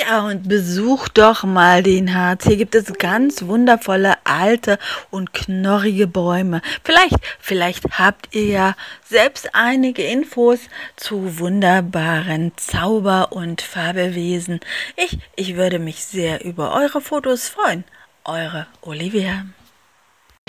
Ja, und besucht doch mal den Harz. Hier gibt es ganz wundervolle alte und knorrige Bäume. Vielleicht habt ihr ja selbst einige Infos zu wunderbaren Zauber- und Fabelwesen. Ich würde mich sehr über eure Fotos freuen. Eure Olivia.